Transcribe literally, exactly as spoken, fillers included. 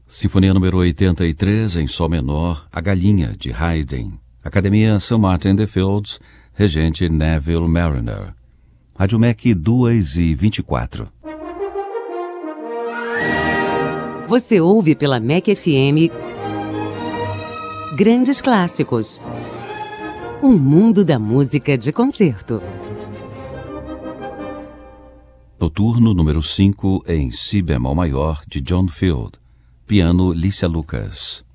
Sinfonia número oitenta e três, em Sol menor, A Galinha, de Haydn. Academia Saint Martin in the Fields, regente Neville Marriner. Rádio M E C duas e vinte e quatro. Você ouve pela M E C F M Grandes Clássicos. Um mundo da música de concerto. Noturno número cinco, em Si bemol maior, de John Field. Piano, Lícia Lucas.